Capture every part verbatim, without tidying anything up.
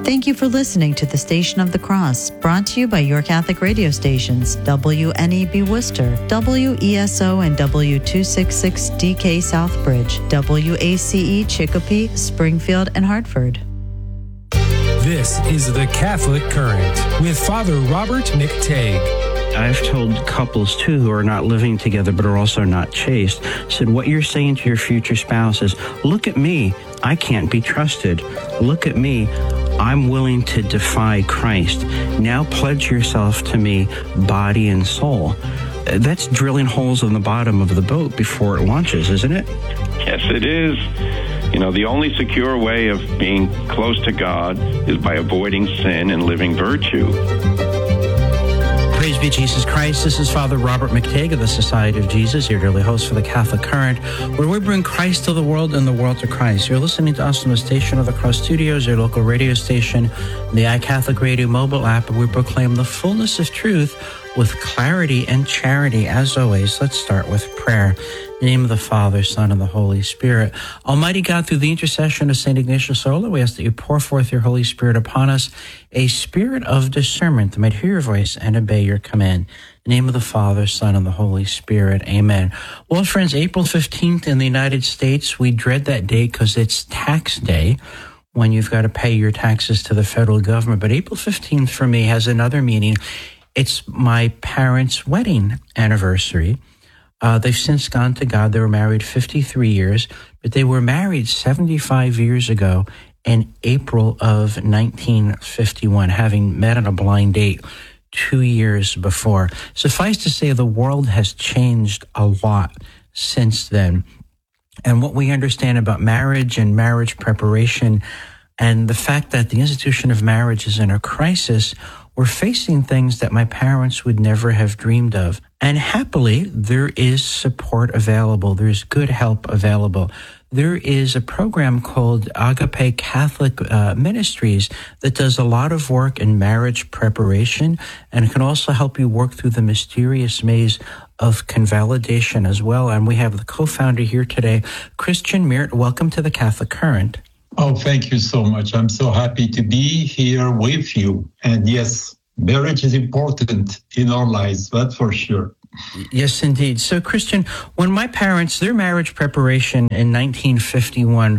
Thank you for listening to the Station of the Cross, brought to you by your Catholic radio stations, W N E B Worcester, W E S O and W two sixty-six D K Southbridge, W A C E Chicopee, Springfield, and Hartford. This is the Catholic Current with Father Robert McTague. I've told couples, too, who are not living together but are also not chaste, said, what you're saying to your future spouse is, look at me, I can't be trusted. Look at me, I'm willing to defy Christ. Now pledge yourself to me, body and soul. That's drilling holes in the bottom of the boat before it launches, isn't it? Yes, it is. You know, the only secure way of being close to God is by avoiding sin and living virtue. Praise be Jesus Christ. This is Father Robert McTague of the Society of Jesus, your daily host for the Catholic Current, where we bring Christ to the world and the world to Christ. You're listening to us on the Station of the Cross Studios, your local radio station, the iCatholic Radio mobile app, and we proclaim the fullness of truth with clarity and charity. As always, let's start with prayer. In the name of the Father, Son, and the Holy Spirit. Almighty God, through the intercession of Saint Ignatius Loyola, we ask that you pour forth your Holy Spirit upon us, a spirit of discernment that might hear your voice and obey your command. In the name of the Father, Son, and the Holy Spirit. Amen. Well, friends, April fifteenth in the United States, we dread that day because it's tax day, when you've got to pay your taxes to the federal government. But April fifteenth for me has another meaning. It's my parents' wedding anniversary. Uh, they've since gone to God. They were married fifty-three years, but they were married seventy-five years ago in April of nineteen fifty-one, having met on a blind date two years before. Suffice to say, the world has changed a lot since then. And what we understand about marriage and marriage preparation and the fact that the institution of marriage is in a crisis, we're facing things that my parents would never have dreamed of. And happily, there is support available. There's good help available. There is a program called Agape Catholic uh, Ministries that does a lot of work in marriage preparation, and it can also help you work through the mysterious maze of convalidation as well. And we have the co-founder here today, Christian Meert. Welcome to the Catholic Current. Oh, thank you so much. I'm so happy to be here with you. And yes, marriage is important in our lives, that's for sure. Yes, indeed. So, Christian, when my parents, their marriage preparation in nineteen fifty-one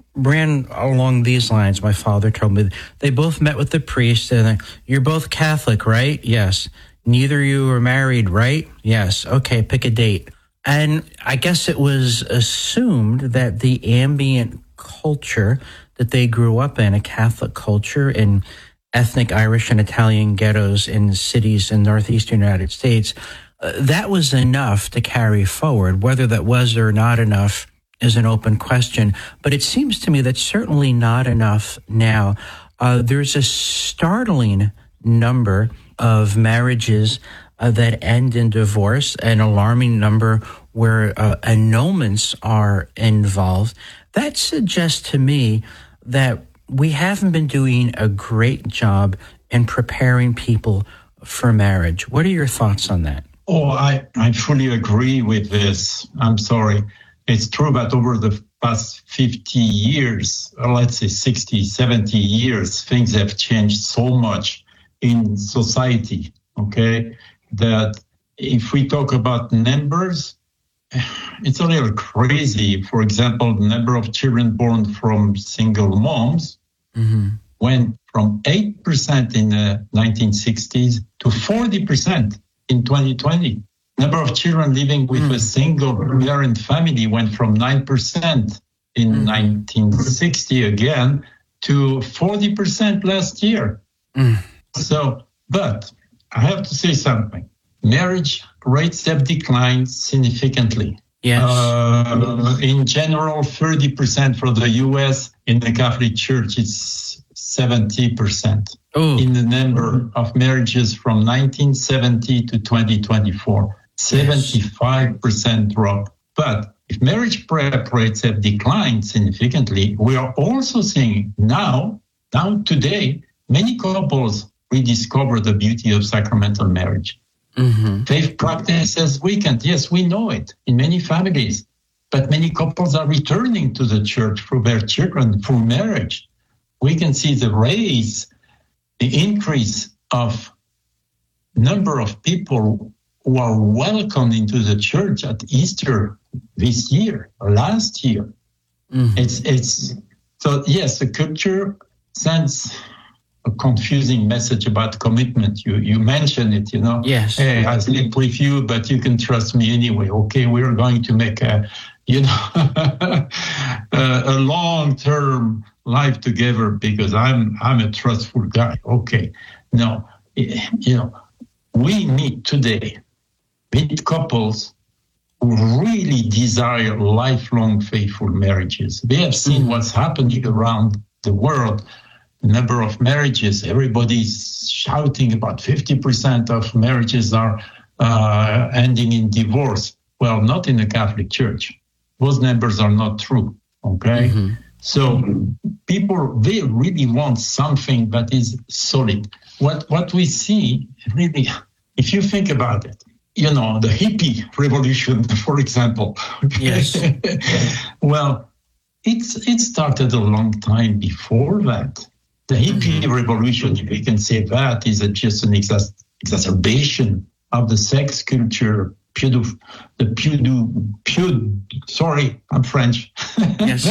ran along these lines, my father told me, they both met with the priest, and you're both Catholic, right? Yes. Neither of you are married, right? Yes. Okay, pick a date. And I guess it was assumed that the ambient culture that they grew up in, a Catholic culture in ethnic Irish and Italian ghettos in cities in northeastern United States, uh, that was enough to carry forward. Whether that was or not enough is an open question, but it seems to me that's certainly not enough now. Uh, there's a startling number of marriages uh, that end in divorce, an alarming number where uh, annulments are involved. That suggests to me that we haven't been doing a great job in preparing people for marriage. What are your thoughts on that? Oh, I, I fully agree with this. I'm sorry. It's true that over the past fifty years, or let's say sixty, seventy years, things have changed so much in society, okay, that if we talk about numbers, it's a little crazy. For example, the number of children born from single moms mm-hmm. went from eight percent in the nineteen sixties to forty percent in twenty twenty. Number of children living with mm. a single parent family went from nine percent in mm. nineteen sixty again to forty percent last year. Mm. So, but I have to say something. Marriage rates have declined significantly. Yes. Uh, in general, thirty percent for the U S. In the Catholic Church, it's seventy percent Ooh. In the number of marriages from nineteen seventy to twenty twenty-four. seventy-five percent drop. But if marriage prep rates have declined significantly, we are also seeing now, now today, many couples rediscover the beauty of sacramental marriage. Mm-hmm. Faith practice has weakened. Yes, we know it in many families. But many couples are returning to the church through their children, through marriage. we can see the raise, the increase of number of people who are welcomed into the church at Easter this year or last year. Mm-hmm. It's it's so yes, the culture sends a confusing message about commitment. You you mentioned it, you know. Yes. Hey, I sleep with you, but you can trust me anyway. Okay, we're going to make a you know a, a long term life together because I'm I'm a trustful guy. Okay, no, you know, we meet today meet couples who really desire lifelong faithful marriages. They have seen mm-hmm. what's happening around the world. Number of marriages, everybody's shouting about fifty percent of marriages are uh, ending in divorce. Well, not in the Catholic Church. Those numbers are not true, okay? Mm-hmm. So people, they really want something that is solid. What what we see, really, if you think about it, you know, the hippie revolution, for example. Yes. Well, it's it started a long time before that. The hippie mm-hmm. revolution, if we can say that, is a, just an exa- exacerbation of the sex culture, pedo, the pedo, pedo, sorry, I'm French. Yes.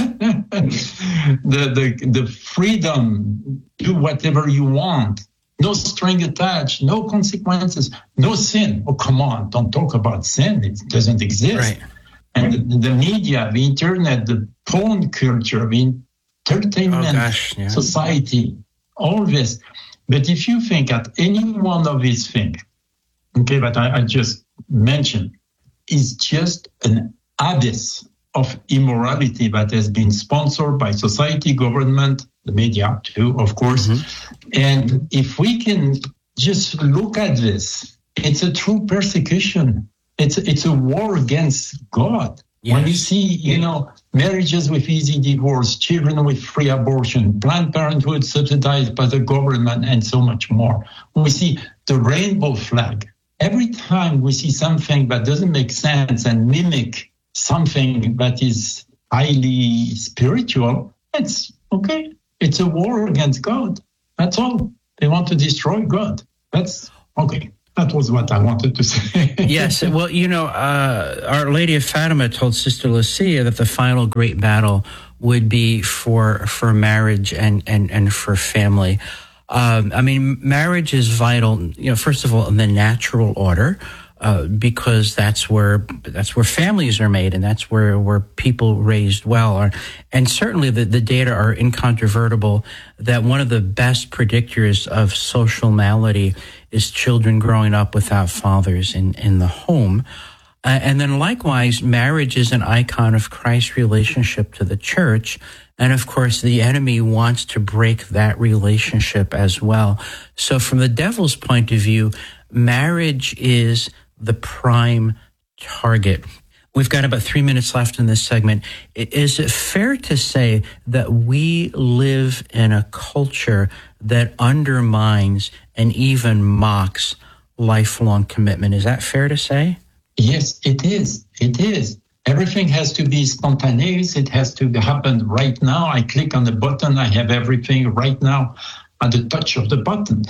the, the, the freedom, do whatever you want. No string attached, no consequences, no sin. Oh, come on, don't talk about sin. It doesn't exist. Right. And the, the media, the internet, the porn culture, the entertainment oh, gosh, yeah. society, all this. But if you think at any one of these things, okay, that I, I just mentioned, is just an abyss of immorality that has been sponsored by society, government, the media too, of course. Mm-hmm. And if we can just look at this, it's a true persecution. It's it's a war against God. Yes. When you see, you know, marriages with easy divorce, children with free abortion, Planned Parenthood subsidized by the government, and so much more. We see the rainbow flag. Every time we see something that doesn't make sense and mimic something that is highly spiritual, it's okay. It's a war against God. That's all. They want to destroy God. That's okay. That was what I wanted to say. Yes. Well, you know, uh, Our Lady of Fatima told Sister Lucia that the final great battle would be for for marriage and, and, and for family. Um, I mean, marriage is vital, you know, first of all, in the natural order, uh, because that's where that's where families are made, and that's where, where people raised well are. And certainly the, the data are incontrovertible that one of the best predictors of social malady is children growing up without fathers in, in the home. Uh, and then likewise, marriage is an icon of Christ's relationship to the church. And of course, the enemy wants to break that relationship as well. So from the devil's point of view, marriage is the prime target. We've got about three minutes left in this segment. Is it fair to say that we live in a culture that undermines and even mocks lifelong commitment? Is that fair to say? Yes, it is. It is. Everything has to be spontaneous. It has to happen right now. I click on the button. I have everything right now at the touch of the button.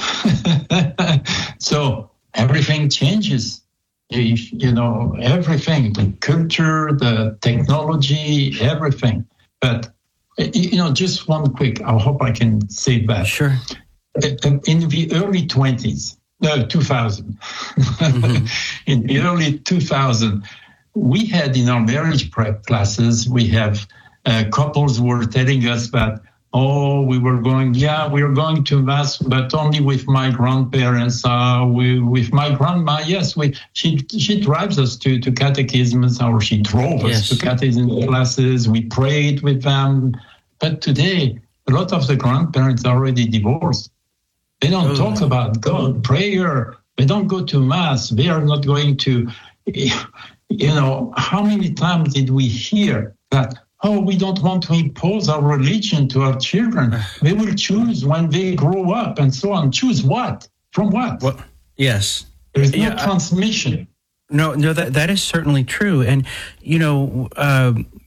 So everything changes. You, you know, everything, the culture, the technology, everything. But, you know, just one quick, I hope I can say that. Sure. In the early twenties, no, two thousand, mm-hmm. in the early two thousand, we had in our marriage prep classes, we have uh, couples who were telling us that, oh, we were going, yeah, we were going to Mass, but only with my grandparents. Uh, we, with my grandma, yes, we she she drives us to, to catechisms, or she drove yes. us to catechism classes. We prayed with them. But today, a lot of the grandparents are already divorced. They don't oh. talk about God, prayer. They don't go to Mass. They are not going to, you know, how many times did we hear that, oh, we don't want to impose our religion to our children. They will choose when they grow up and so on. Choose what? From what? Well, yes. There's no yeah, transmission. I, no, no, that that is certainly true. And, you know, uh,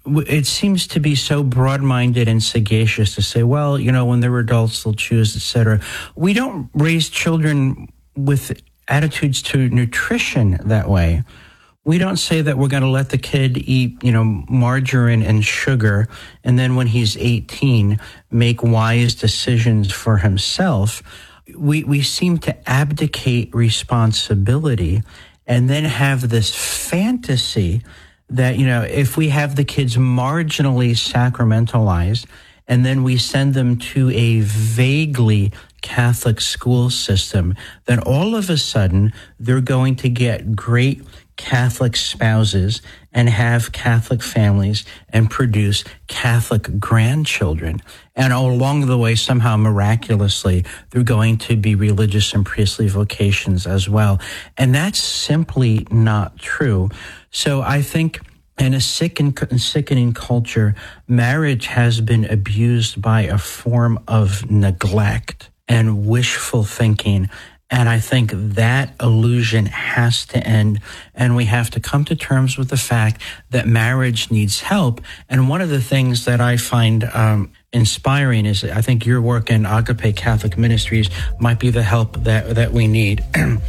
it seems to be so broad-minded and sagacious to say, well, you know, when they're adults, they'll choose, et cetera. We don't raise children with attitudes to nutrition that way. We don't say that we're going to let the kid eat, you know, margarine and sugar, and then when he's eighteen, make wise decisions for himself. We we seem to abdicate responsibility and then have this fantasy that, you know, if we have the kids marginally sacramentalized and then we send them to a vaguely Catholic school system, then all of a sudden they're going to get great Catholic spouses and have Catholic families and produce Catholic grandchildren. And along the way, somehow miraculously, they're going to be religious and priestly vocations as well. And that's simply not true. So I think in a sick and sickening culture, marriage has been abused by a form of neglect and wishful thinking. And I think that illusion has to end, and we have to come to terms with the fact that marriage needs help. And one of the things that I find um, inspiring is I think your work in Agape Catholic Ministries might be the help that, that we need.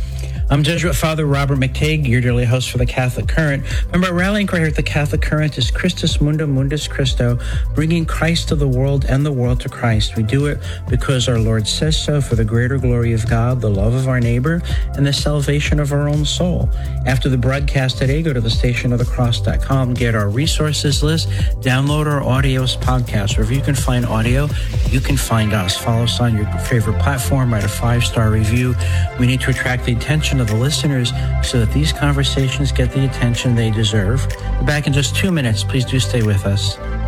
I'm Jesuit Father Robert McTague, your daily host for the Catholic Current. Remember, our rallying cry here at the Catholic Current is Christus Mundum Mundus Christo, bringing Christ to the world and the world to Christ. We do it because our Lord says so, for the greater glory of God, the love of our neighbor, and the salvation of our own soul. After the broadcast today, go to the station of the cross dot com, get our resources list, download our audios podcast. Wherever you can find audio, you can find us. Follow us on your favorite platform, write a five-star review. We need to attract the attention of the listeners so that these conversations get the attention they deserve. We're back in just two minutes. Please do stay with us.